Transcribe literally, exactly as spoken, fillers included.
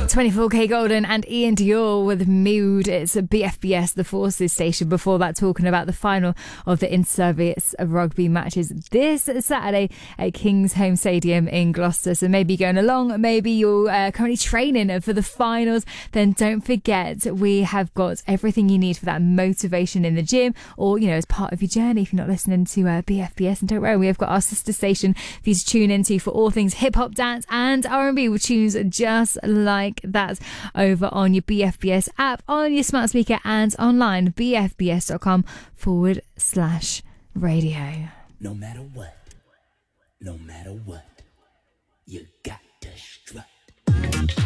twenty-four K Golden and Ian Dior with Mood. It's a B F B S, the Forces station. Before that, talking about the final of the inter-service rugby matches this Saturday at Kingsholm Stadium in Gloucester. So maybe going along, maybe you're uh, currently training for the finals. Then don't forget, we have got everything you need for that motivation in the gym, or you know, as part of your journey. If you're not listening to uh, B F B S, and don't worry, we have got our sister station for you to tune into for all things hip hop, dance, and R and B with tunes just like that over on your B F B S app, on your smart speaker, and online bfbs.com forward slash radio. No matter what, no matter what, you got to strut.